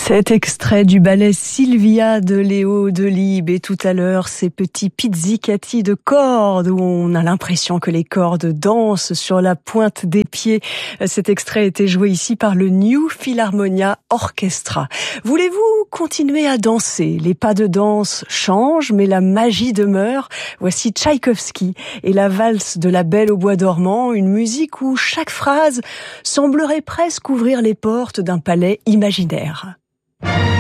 Cet extrait du ballet Sylvia de Léo Delibes et tout à l'heure ces petits pizzicati de cordes où on a l'impression que les cordes dansent sur la pointe des pieds. Cet extrait a été joué ici par le New Philharmonia Orchestra. Voulez-vous continuer à danser? Les pas de danse changent mais la magie demeure. Voici Tchaïkovski et la valse de la Belle au bois dormant, une musique où chaque phrase semblerait presque ouvrir les portes d'un palais imaginaire.